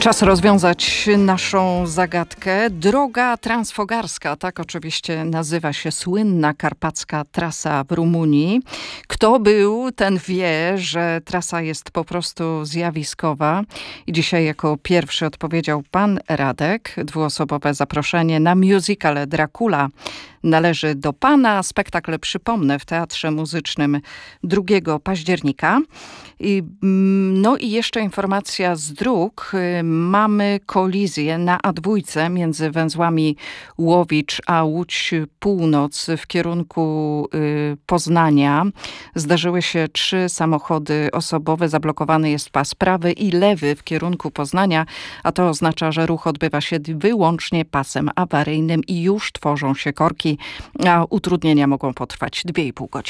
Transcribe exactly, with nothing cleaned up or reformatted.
Czas rozwiązać naszą zagadkę. Droga transfogarska, tak oczywiście nazywa się słynna karpacka trasa w Rumunii. Kto był, ten wie, że trasa jest po prostu zjawiskowa. I dzisiaj jako pierwszy odpowiedział pan Radek. Dwuosobowe zaproszenie na musical Dracula należy do pana. Spektakl, przypomnę, w Teatrze Muzycznym drugiego października. I, no i jeszcze informacja z dróg. Mamy kolizję na A dwa między węzłami Łowicz a Łódź Północ w kierunku y, Poznania. Zdarzyły się trzy samochody osobowe. Zablokowany jest pas prawy i lewy w kierunku Poznania, a to oznacza, że ruch odbywa się wyłącznie pasem awaryjnym i już tworzą się korki, a utrudnienia mogą potrwać dwie i pół godziny.